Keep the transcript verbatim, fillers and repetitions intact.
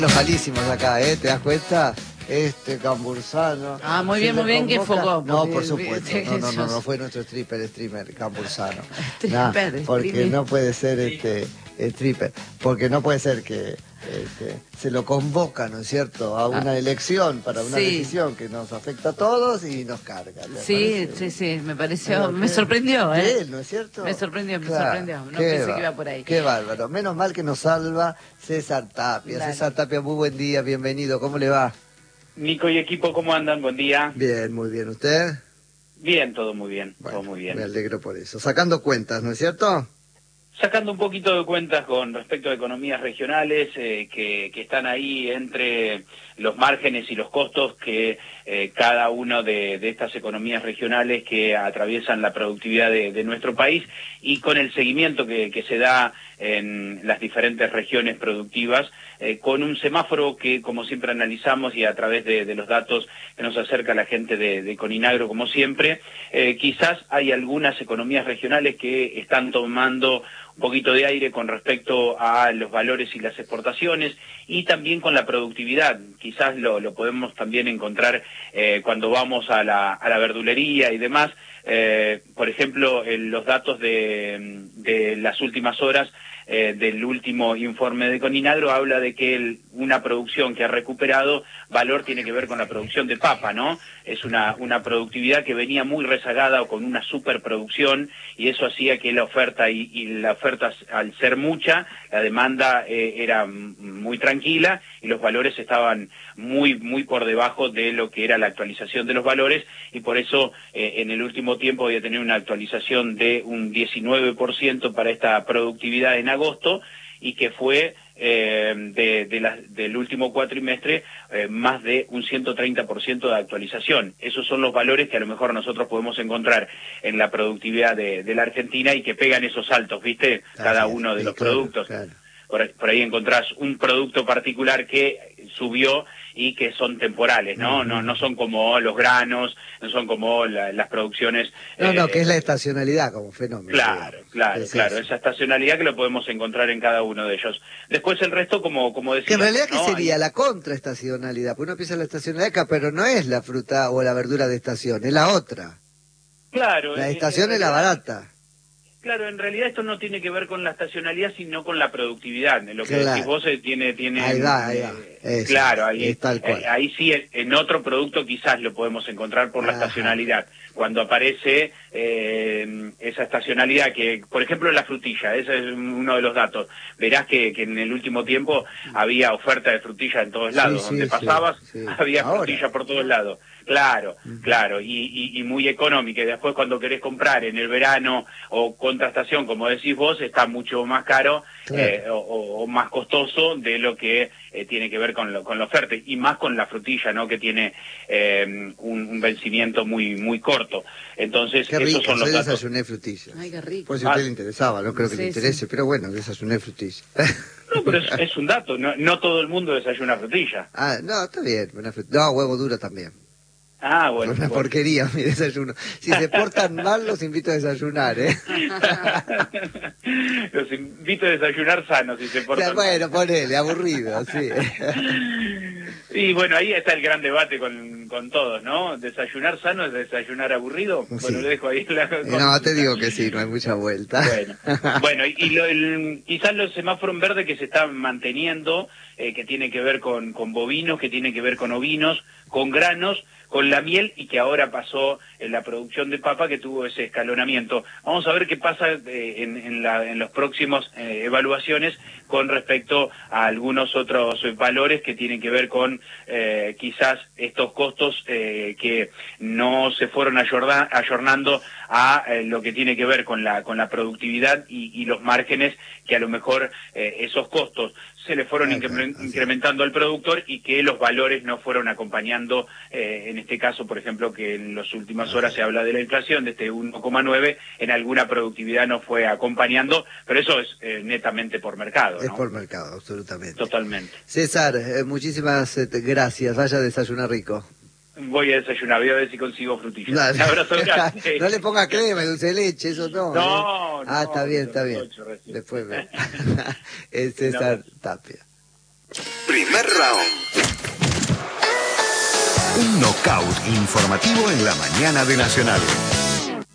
Los malísimos acá, ¿eh? ¿Te das cuenta? Este Cambursano. Ah, muy bien, muy bien, que enfocó. No, por supuesto. No, no, no, no fue nuestro stripper, streamer, Cambursano. Stripper, nah, porque streamer. No puede ser este stripper. Porque no puede ser que este, se lo convoca, ¿no es cierto?, a una ah. elección para una sí. decisión que nos afecta a todos y nos carga. Sí, sí, sí, me pareció, me sorprendió, ¿eh? Él, ¿no es cierto? Me sorprendió, me claro, sorprendió. No pensé va, que iba por ahí. Qué bárbaro. Menos mal que nos salva César Tapia. Dale. César Tapia, muy buen día, bienvenido. ¿Cómo le va? Nico y equipo, ¿cómo andan? Buen día. Bien, muy bien. ¿Usted? Bien, todo muy bien, bueno, todo muy bien. Me alegro por eso. Sacando cuentas, ¿no es cierto? Sacando un poquito de cuentas con respecto a economías regionales eh, que, que están ahí entre los márgenes y los costos que eh, cada una de, de estas economías regionales que atraviesan la productividad de, de nuestro país y con el seguimiento que, que se da en las diferentes regiones productivas, eh, con un semáforo que, como siempre analizamos y a través de, de los datos que nos acerca la gente de, de Coninagro, como siempre, eh, quizás hay algunas economías regionales que están tomando un poquito de aire con respecto a los valores y las exportaciones y también con la productividad. Quizás lo, lo podemos también encontrar eh, cuando vamos a la, a la verdulería y demás. Eh, por ejemplo, en los datos de, de las últimas horas eh, del último informe de Coninagro habla de que el, una producción que ha recuperado valor tiene que ver con la producción de papa, ¿no? Es una, una productividad que venía muy rezagada o con una superproducción y eso hacía que la oferta y, y la oferta al ser mucha, la demanda eh, era muy tranquila y los valores estaban muy, muy por debajo de lo que era la actualización de los valores y por eso eh, en el último tiempo voy a tener una actualización de un diecinueve por ciento para esta productividad en agosto y que fue eh, de, de la, del último cuatrimestre eh, más de un ciento treinta por ciento de actualización. Esos son los valores que a lo mejor nosotros podemos encontrar en la productividad de, de la Argentina y que pegan esos saltos, ¿viste? Cada uno de los claro, productos. Claro. Por, por ahí encontrás un producto particular que subió y que son temporales, ¿no? Uh-huh. No, no son como los granos, no son como la, las producciones... No, eh, no, que es la estacionalidad como fenómeno. Claro, digamos. claro, es claro, eso. esa estacionalidad que lo podemos encontrar en cada uno de ellos. Después el resto, como, como decía... Que en realidad, ¿qué ¿no? sería? Ahí... La contraestacionalidad, porque uno piensa en la estacionalidad acá, pero no es la fruta o la verdura de estación, es la otra. Claro. La en, estación en es la barata. Claro, en realidad esto no tiene que ver con la estacionalidad, sino con la productividad. Lo que claro. decís vos eh, tiene... tiene ahí va, ahí va. Eh, claro, ahí, es tal cual. Eh, ahí sí, en otro producto quizás lo podemos encontrar por la Ajá. estacionalidad. Cuando aparece eh, esa estacionalidad, que por ejemplo la frutilla, ese es uno de los datos. Verás que, que en el último tiempo había oferta de frutilla en todos lados. Sí, Donde sí, pasabas, sí, sí. había Ahora. frutilla por todos lados. Claro, uh-huh. claro, y, y, y muy económica. Y después cuando querés comprar en el verano o contrastación, como decís vos, está mucho más caro claro. eh, o, o más costoso de lo que eh, tiene que ver con, lo, con la oferta. Y más con la frutilla, ¿no? Que tiene eh, un, un vencimiento muy muy corto. Entonces, qué esos rico, son los yo datos. desayuné frutillas. Ay, qué rico. Por si a usted ah, le interesaba, no creo que sí, le interese, sí. pero bueno, desayuné frutillas. No, pero es, es un dato, no, no todo el mundo desayuna frutilla. Ah, no, está bien, una frutilla. No, huevo duro también. Ah, bueno. Una bueno. porquería mi desayuno. Si se portan mal, los invito a desayunar, ¿eh? Los invito a desayunar sanos si se portan o sea, bueno, mal. ponele, aburrido, sí. Y bueno, ahí está el gran debate con, con todos, ¿no? ¿Desayunar sano es desayunar aburrido? Sí. Bueno, le dejo ahí la... No, te digo que sí, no hay mucha vuelta. Bueno, bueno y, y lo, el, quizás los semáforos en verde que se están manteniendo, eh, que tiene que ver con, con bovinos, que tiene que ver con ovinos, con granos, con la miel y que ahora pasó en la producción de papa que tuvo ese escalonamiento. Vamos a ver qué pasa eh, en, en, la, en los próximos eh, evaluaciones con respecto a algunos otros valores que tienen que ver con eh, quizás estos costos eh, que no se fueron ayorda, ayornando a eh, lo que tiene que ver con la, con la productividad y, y los márgenes que a lo mejor eh, esos costos se le fueron okay, incre okay. incrementando al productor y que los valores no fueron acompañando, eh, en este caso, por ejemplo, que en las últimas okay. horas se habla de la inflación, de este uno coma nueve, en alguna productividad no fue acompañando, pero eso es eh, netamente por mercado, ¿no? Es por mercado, absolutamente. Totalmente. César, eh, muchísimas eh, gracias, vaya a desayunar rico. Voy a desayunar, voy a ver si consigo frutillas. No, Un abrazo grande. No le ponga crema y dulce de leche, eso no. No, ¿eh? no. Ah, está bien, está bien. Después ve. Es César Tapia. Primer round. Un knockout informativo en la mañana de Nacional.